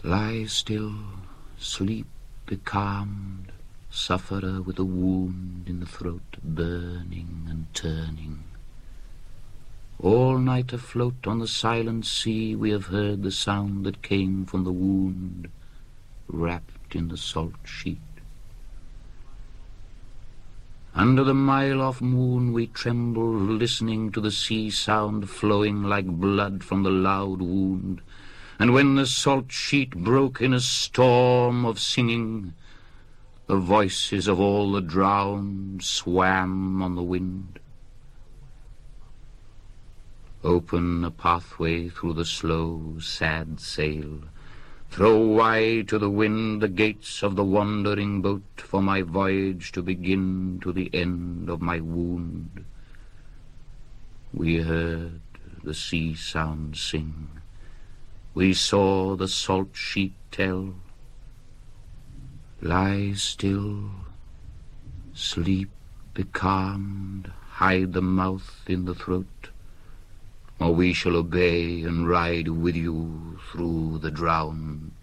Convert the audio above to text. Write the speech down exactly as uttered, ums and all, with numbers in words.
Lie still, sleep becalmed, sufferer with a wound in the throat, burning and turning. All night afloat on the silent sea we have heard the sound that came from the wound, wrapped in the salt sheet. Under the mile-off moon we trembled, listening to the sea sound flowing like blood from the loud wound. And when the salt sheet broke in a storm of singing, the voices of all the drowned swam on the wind. Open a pathway through the slow, sad sail. Throw wide to the wind the gates of the wandering boat, for my voyage to begin to the end of my wound. We heard the sea sound sing. We saw the salt sheet tell. Lie still, sleep becalmed, hide the mouth in the throat, or we shall obey and ride with you through the drowned